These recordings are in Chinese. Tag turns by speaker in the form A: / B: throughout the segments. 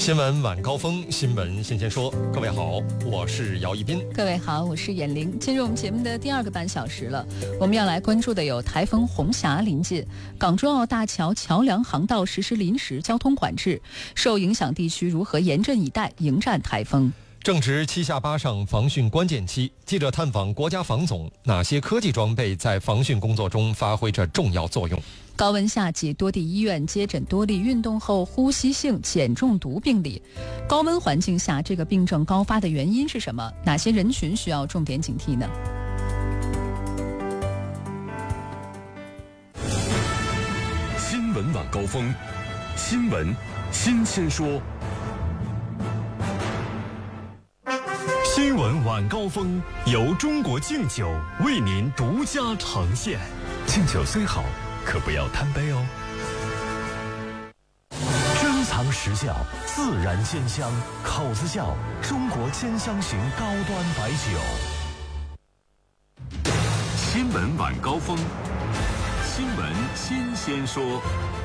A: 新闻晚高峰，新闻新鲜说。各位好，我是姚一斌。
B: 各位好，我是闫玲。进入我们节目的第二个半小时了，我们要来关注的有台风红霞临近，港珠澳大桥桥梁航道实施临时交通管制，受影响地区如何严阵以待迎战台风？
A: 正值7下8上防汛关键期，记者探访国家防总，哪些科技装备在防汛工作中发挥着重要作用？
B: 高温夏季，多地医院接诊多例运动后呼吸性碱中毒病例。高温环境下，这个病症高发的原因是什么？哪些人群需要重点警惕呢？
C: 新闻晚高峰，新闻新鲜说。新闻晚高峰由中国敬酒为您独家呈现。敬酒虽好，可不要贪杯哦。珍藏时效，自然鲜香，口子窖中国千香型高端白酒。新闻晚高峰，新闻新鲜说。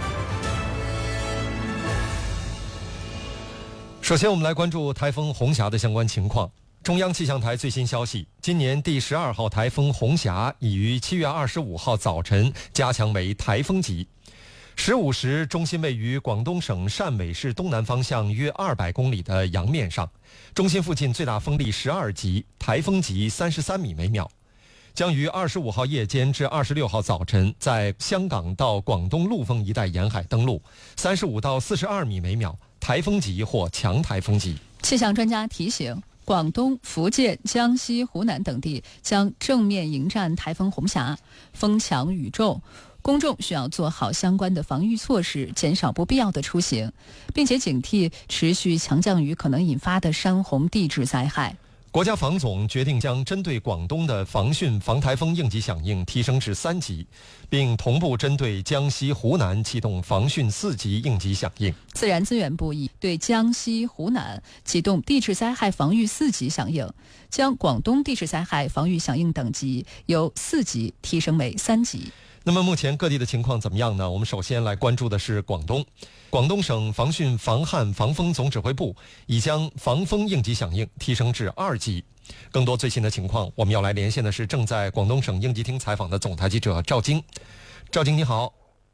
A: 首先，我们来关注台风红霞的相关情况。中央气象台最新消息，今年第12号台风红霞已于7月25号早晨加强为台风级。15时，中心位于广东省汕尾市东南方向约200公里的洋面上，中心附近最大风力12级，台风级33米每秒。将于25号夜间至26号早晨在香港到广东陆丰一带沿海登陆，35到42米每秒，台风级或强台风级。
B: 气象专家提醒，广东、福建、江西、湖南等地将正面迎战台风红霞，风强雨重，公众需要做好相关的防御措施，减少不必要的出行，并且警惕持续强降雨可能引发的山洪地质灾害。
A: 国家防总决定将针对广东的防汛防台风应急响应提升至3级，并同步针对江西、湖南启动防汛4级应急响应。
B: 自然资源部已对江西、湖南启动地质灾害防御4级响应，将广东地质灾害防御响应等级由4级提升为3级。
A: 那么目前各地的情况怎么样呢？我们首先来关注的是广东。广东省防汛防旱防风总指挥部已将防风应急响应提升至2级。更多最新的情况，我们要来连线的是正在广东省应急厅采访的总台记者赵晶。赵晶你好。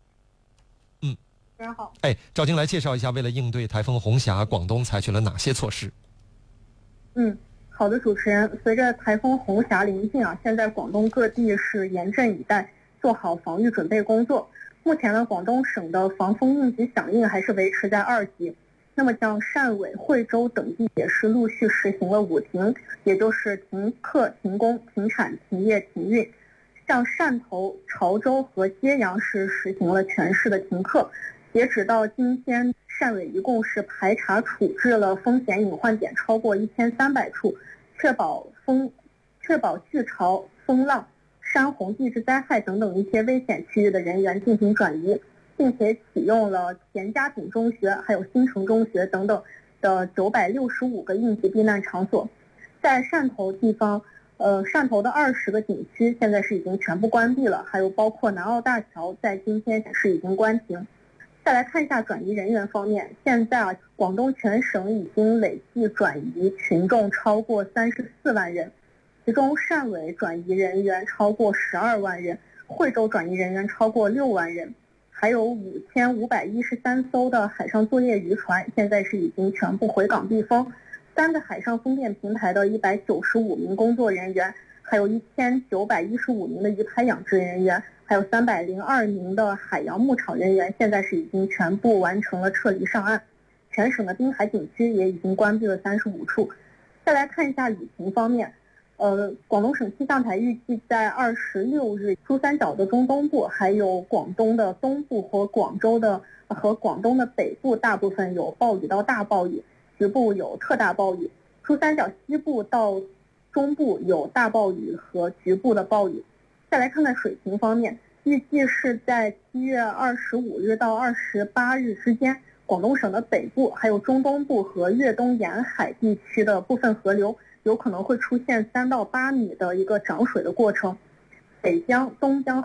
D: 大家好。
A: 赵晶来介绍一下，为了应对台风红霞，广东采取了哪些措施？
D: 好的，主持人。随着台风红霞临近现在广东各地是严阵以待，做好防御准备工作。目前呢，广东省的防风应急响应还是维持在2级。那么像汕尾、惠州等地也是陆续实行了5停，也就是停课、停工、停产、停业、停运。像汕头、潮州和揭阳是实行了全市的停课。截止到今天，汕尾一共是排查处置了风险隐患点超过1300处，确保巨潮、风浪、山洪地质灾害等等一些危险区域的人员进行转移，并且启用了田家炳中学还有新城中学等等的965个应急避难场所。在汕头地方，汕头的20个景区现在是已经全部关闭了，还有包括南澳大桥在今天是已经关停。再来看一下转移人员方面，现在广东全省已经累计转移群众超过34万人，其中汕尾转移人员超过12万人，惠州转移人员超过6万人，还有5513艘的海上作业渔船现在是已经全部回港避风，3个海上风电平台的195名工作人员，还有1915名的鱼排养殖人员，还有302名的海洋牧场人员，现在是已经全部完成了撤离上岸。全省的滨海景区也已经关闭了35处。再来看一下雨情方面，广东省气象台预计在26日，珠三角的中东部，还有广东的东部和广东的北部大部分有暴雨到大暴雨，局部有特大暴雨。珠三角西部到中部有大暴雨和局部的暴雨。再来看看水情方面，预计是在7月25日到28日之间，广东省的北部还有中东部和粤东沿海地区的部分河流有可能会出现3到8米的一个涨水的过程。北江、东江